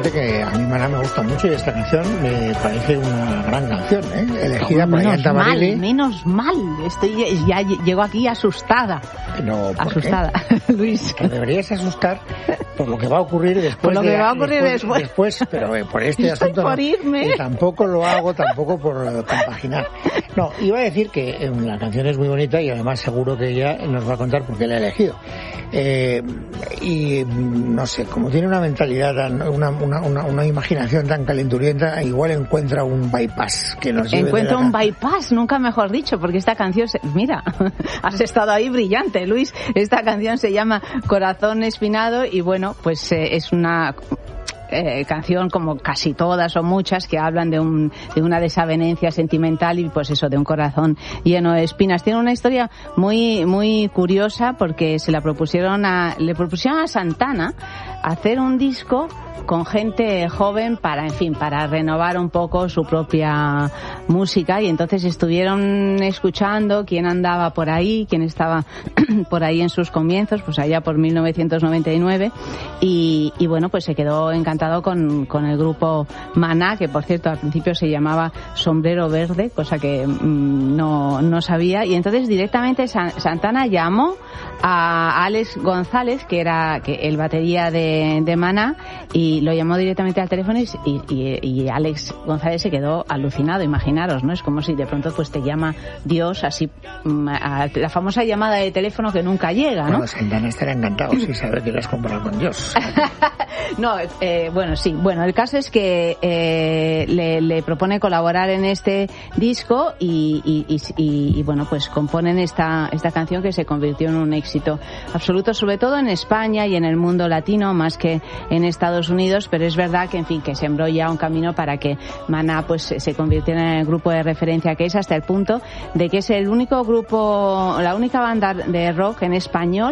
fíjate que a mí Maná me gusta mucho y esta canción me parece una gran canción, elegida por Ayanta Marelli. Menos mal, ya llego aquí asustada. No, asustada, Luis. Te deberías asustar por lo que va a ocurrir después. Por lo que va a ocurrir después. Pero por este asunto por irme. Tampoco lo hago, tampoco por compaginar. No, iba a decir que la canción es muy bonita y además seguro que ella nos va a contar por qué la ha elegido. Y no sé, como tiene una mentalidad, una imaginación tan calenturienta, igual encuentra un bypass que nos lleve. Encuentra un bypass, nunca mejor dicho, porque esta canción, mira, has estado ahí brillante, Luis. Esta canción se llama Corazón Espinado y bueno, pues es una canción como casi todas o muchas que hablan de una desavenencia sentimental y pues eso, de un corazón lleno de espinas. Tiene una historia muy muy curiosa porque le propusieron a Santana hacer un disco con gente joven para renovar un poco su propia música, y entonces estuvieron escuchando quién andaba por ahí, quién estaba por ahí en sus comienzos, pues allá por 1999, y bueno, pues se quedó encantado con el grupo Maná, que por cierto al principio se llamaba Sombrero Verde, cosa que no sabía, y entonces directamente Santana llamó a Alex González, que era el batería de Maná, y lo llamó directamente al teléfono y Alex González se quedó alucinado. Imaginaros, ¿no? Es como si de pronto pues te llama Dios, así, a la famosa llamada de teléfono que nunca llega, ¿no? Bueno, Santana estará encantado si sabe que lo has comprado con Dios. No, bueno, sí. Bueno, el caso es que le propone colaborar en este disco y bueno, pues componen esta canción que se convirtió en un éxito absoluto, sobre todo en España y en el mundo latino, más que en Estados Unidos, pero es verdad que, en fin, que sembró ya un camino para que Maná pues se convirtiera en el grupo de referencia que es, hasta el punto de que es el único grupo, la única banda de rock en español